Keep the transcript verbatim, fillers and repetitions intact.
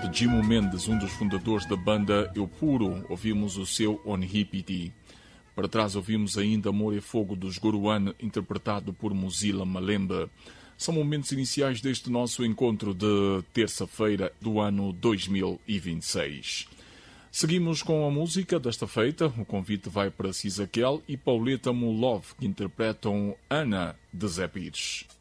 de Jimo Mendes, um dos fundadores da banda Eu Puro. Ouvimos o seu On Hippity. Para trás ouvimos ainda Amor e Fogo dos Goruan, interpretado por Mozilla Malemba. São momentos iniciais deste nosso encontro de terça-feira do ano dois mil e vinte e seis. Seguimos com a música desta feita. O convite vai para Cisaquel e Pauleta Mulov, que interpretam Ana de Zé Pires.